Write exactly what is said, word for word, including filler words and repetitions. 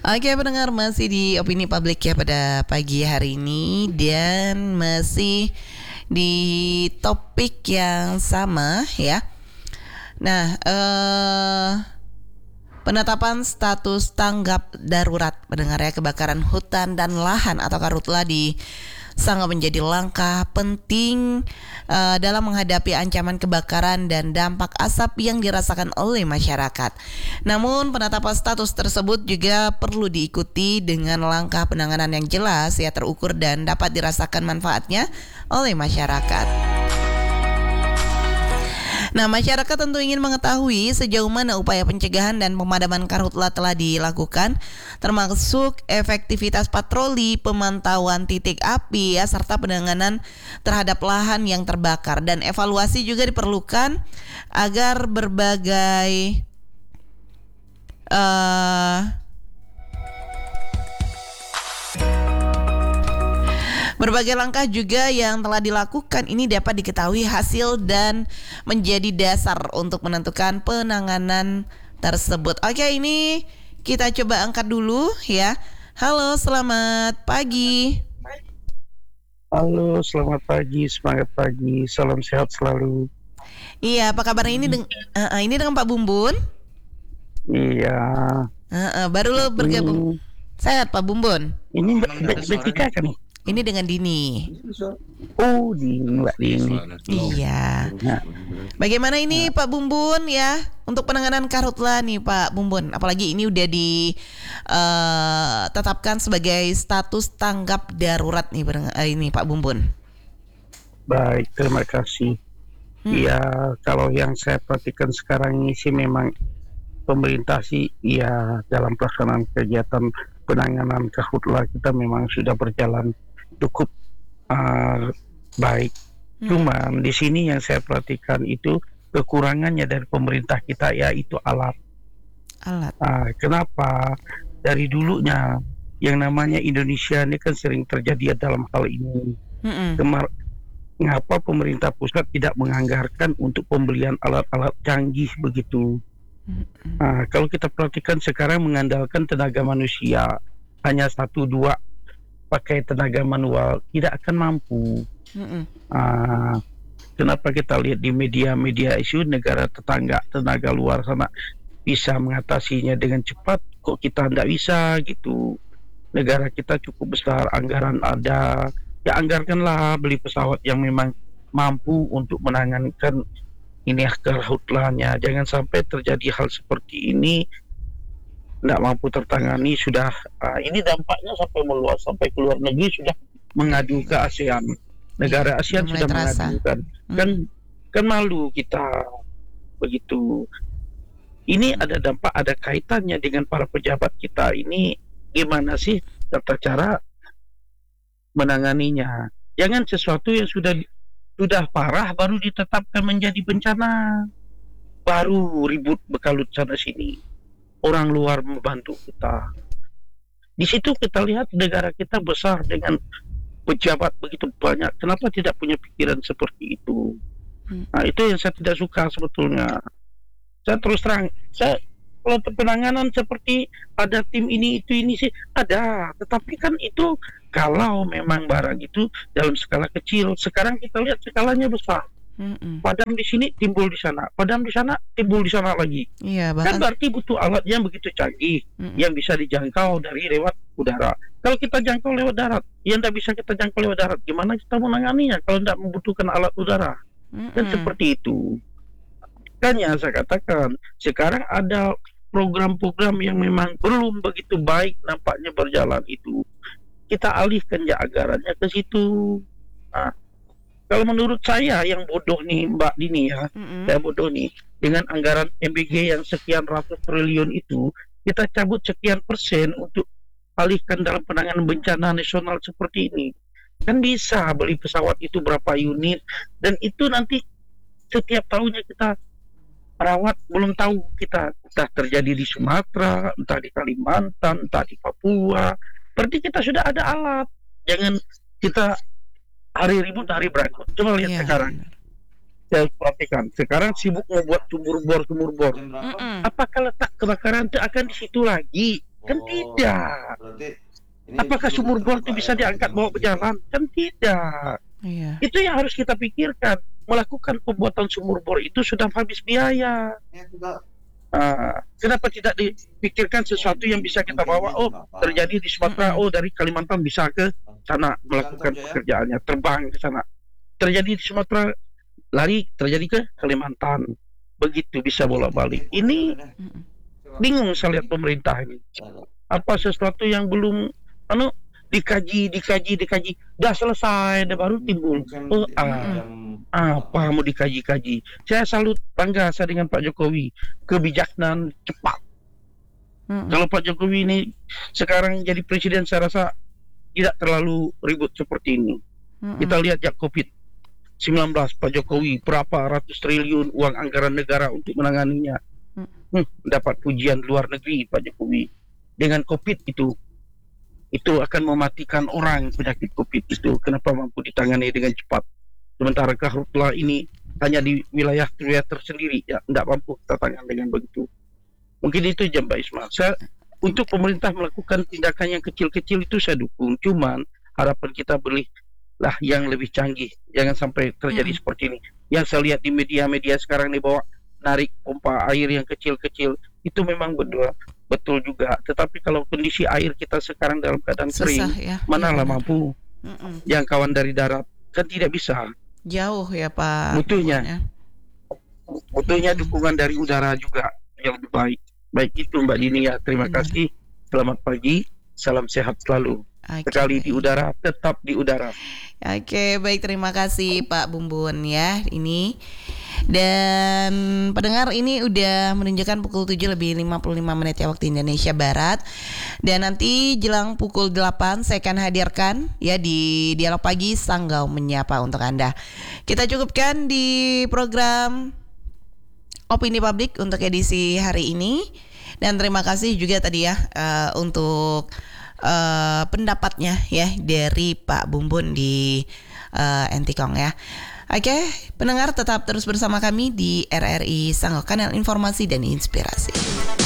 Oke pendengar, masih di Opini Publik ya pada pagi hari ini. Dan masih di topik yang sama ya. Nah eh, penetapan status tanggap darurat pendengar ya, kebakaran hutan dan lahan atau karhutla di sangat menjadi langkah penting uh, dalam menghadapi ancaman kebakaran dan dampak asap yang dirasakan oleh masyarakat. Namun penetapan status tersebut juga perlu diikuti dengan langkah penanganan yang jelas ya, terukur dan dapat dirasakan manfaatnya oleh masyarakat. Nah, masyarakat tentu ingin mengetahui sejauh mana upaya pencegahan dan pemadaman karhutla telah dilakukan, termasuk efektivitas patroli, pemantauan titik api ya, serta penanganan terhadap lahan yang terbakar. Dan evaluasi juga diperlukan agar berbagai uh, Berbagai langkah juga yang telah dilakukan ini dapat diketahui hasil dan menjadi dasar untuk menentukan penanganan tersebut. Oke, ini kita coba angkat dulu ya. Halo, selamat pagi. Halo, selamat pagi, semangat pagi, salam sehat selalu. Iya, apa kabar ini dengan uh, uh, ini dengan Pak Bumbun? Iya. Uh, uh, baru lo bergabung. Hmm. Sehat Pak Bumbun? Ini Betika kan? Ini dengan Dini. Oh, Dini, Mbak Dini. Iya. Bagaimana ini Pak Bumbun ya untuk penanganan karhutla nih Pak Bumbun? Apalagi ini udah ditetapkan uh, sebagai status tanggap darurat nih uh, ini Pak Bumbun. Baik, terima kasih. Iya, hmm. Kalau yang saya perhatikan sekarang ini sih memang pemerintah sih ya dalam pelaksanaan kegiatan penanganan karhutla kita memang sudah berjalan cukup uh, baik. Hmm. Cuman di sini yang saya perhatikan itu kekurangannya dari pemerintah kita yaitu alat. Alat. Uh, kenapa? Dari dulunya yang namanya Indonesia ini kan sering terjadi dalam hal ini. Hmm. Kemar- Mengapa pemerintah pusat tidak menganggarkan untuk pembelian alat-alat canggih begitu? Hmm. Uh, kalau kita perhatikan sekarang mengandalkan tenaga manusia hanya satu dua pakai tenaga manual tidak akan mampu. Mm-hmm. Uh, kenapa kita lihat di media-media isu negara tetangga, tenaga luar sana bisa mengatasinya dengan cepat, kok kita tidak bisa gitu. Negara kita cukup besar, anggaran ada, ya anggarkanlah beli pesawat yang memang mampu untuk menangankan ini karhutlanya. Jangan sampai terjadi hal seperti ini tidak mampu tertangani. Sudah uh, ini dampaknya sampai meluas sampai ke luar negeri, sudah mengadu ke ASEAN, negara ASEAN sudah terasa. mengadukan hmm. kan kan malu kita begitu. Ini ada dampak, ada kaitannya dengan para pejabat kita ini, gimana sih tata cara menanganinya. Jangan sesuatu yang sudah sudah parah baru ditetapkan menjadi bencana, baru ribut bekalut sana sini, orang luar membantu kita. Di situ kita lihat negara kita besar dengan pejabat begitu banyak. Kenapa tidak punya pikiran seperti itu? Hmm. Nah, itu yang saya tidak suka sebetulnya. Saya terus terang, saya kalau penanganan seperti ada tim ini itu ini sih ada, tetapi kan itu kalau memang barang itu dalam skala kecil. Sekarang kita lihat skalanya besar. Mm-mm. Padam di sini timbul di sana, padam di sana timbul di sana lagi. Iya, bahkan... Kan berarti butuh alat yang begitu canggih. Mm-mm. Yang bisa dijangkau dari lewat udara. Kalau kita jangkau lewat darat, yang tidak bisa kita jangkau lewat darat, gimana kita menanganinya kalau tidak membutuhkan alat udara? Mm-mm. Kan seperti itu. Kan yang saya katakan, sekarang ada program-program yang memang belum begitu baik nampaknya berjalan itu. Kita alihkan ya anggarannya ke situ. Nah, kalau menurut saya yang bodoh nih Mbak Dini ya, mm-hmm. saya bodoh nih dengan anggaran M B G yang sekian ratus triliun itu, kita cabut sekian persen untuk alihkan dalam penanganan bencana nasional seperti ini. Kan bisa beli pesawat itu berapa unit, dan itu nanti setiap tahunnya kita rawat, belum tahu kita entah terjadi di Sumatera, entah di Kalimantan, entah di Papua. Berarti kita sudah ada alat. Jangan kita hari ribut hari berantem. Coba lihat yeah. sekarang. Saya perhatikan. Sekarang sibuk membuat sumur bor, sumur bor. Mm-mm. Apakah letak kebakaran itu akan di situ lagi? Kan tidak. Apakah sumur bor itu bisa diangkat bawa berjalan? Kan tidak. Iya. Itu yang harus kita pikirkan. Melakukan pembuatan sumur bor itu sudah habis biaya. Uh, kenapa tidak dipikirkan sesuatu yang bisa kita bawa? Oh, terjadi di Sumatera. Oh, dari Kalimantan bisa ke sana melakukan pekerjaannya, terbang ke sana. Terjadi di Sumatera, lari terjadi ke Kalimantan. Begitu bisa bolak-balik. Ini bingung saya lihat pemerintah ini. Apa sesuatu yang belum anu dikaji, dikaji, dikaji, dah selesai, dah baru timbul. Oh, ah, apa mau dikaji-kaji? Saya salut, bangga saya dengan Pak Jokowi, kebijaksanaan cepat. Mm-hmm. Kalau Pak Jokowi ini sekarang jadi presiden, saya rasa tidak terlalu ribut seperti ini. Mm-hmm. Kita lihat ya COVID sembilan belas, Pak Jokowi berapa ratus triliun uang anggaran negara untuk menanganinya. Mm-hmm. Hmm, dapat pujian luar negeri Pak Jokowi. Dengan COVID itu, itu akan mematikan orang penyakit COVID itu. Kenapa mampu ditangani dengan cepat? Sementara karhutlah ini hanya di wilayah wilayah tersendiri, ya tidak mampu kita tangani dengan begitu. Mungkin itu aja Mbak Isma. Saya, untuk pemerintah melakukan tindakan yang kecil-kecil itu saya dukung. Cuman harapan kita belilah yang lebih canggih. Jangan sampai terjadi hmm. seperti ini. Yang saya lihat di media-media sekarang nih, bahwa narik pompa air yang kecil-kecil itu memang betul betul juga. Tetapi kalau kondisi air kita sekarang dalam keadaan susah, kering, ya? Manalah ya, mampu Mm-mm. jangkauan dari darat, kan tidak bisa. Jauh ya Pak. Butuhnya, ya. butuhnya dukungan dari udara juga yang lebih baik. Baik itu Mbak Dini ya. Terima Benar. kasih. Selamat pagi. Salam sehat selalu. Okay. Sekali di udara, tetap di udara. Oke, okay, baik, terima kasih Pak Bumbun ya. Ini dan pendengar, ini udah menunjukkan pukul tujuh lebih lima puluh lima menit ya waktu Indonesia Barat. Dan nanti jelang pukul delapan saya akan hadirkan ya di Dialog Pagi Sanggau Menyapa untuk Anda. Kita cukupkan di program Opini Publik untuk edisi hari ini. Dan terima kasih juga tadi ya uh, untuk Uh, pendapatnya ya dari Pak Bumbun di uh, Entikong ya. Oke, pendengar tetap terus bersama kami di R R I Sanggau, kanal informasi dan inspirasi.